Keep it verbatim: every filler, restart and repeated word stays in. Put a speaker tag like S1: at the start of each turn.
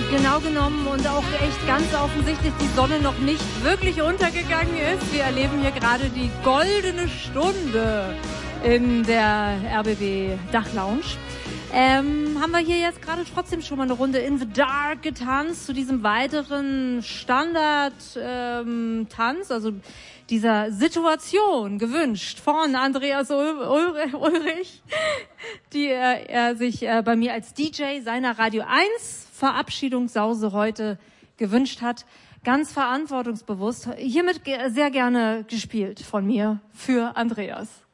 S1: genau genommen und auch echt ganz offensichtlich die Sonne noch nicht wirklich untergegangen ist. Wir erleben hier gerade die goldene Stunde in der R B B Dachlounge. Ähm, haben wir hier jetzt gerade trotzdem schon mal eine Runde In the Dark getanzt zu diesem weiteren Standard-Tanz, ähm, also dieser Situation gewünscht von Andreas Ulrich, die er, er sich äh, bei mir als D J seiner Radio eins Verabschiedungssause heute gewünscht hat. Ganz verantwortungsbewusst, hiermit ge- sehr gerne gespielt von mir für Andreas.